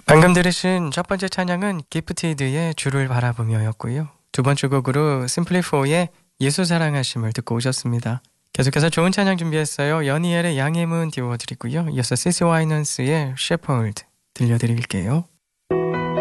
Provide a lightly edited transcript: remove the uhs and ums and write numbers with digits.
방금 들으신 첫 번째 찬양은 기프티드의 주를 바라보며였고요. 두 번째 곡으로 심플리4의 예수 사랑하심을 듣고 오셨습니다. 계속해서 좋은 찬양 준비했어요. 연희엘의 양의 문 띄워드리고요. 이어서 시시 와이넌스의 셰퍼드 들려드릴게요.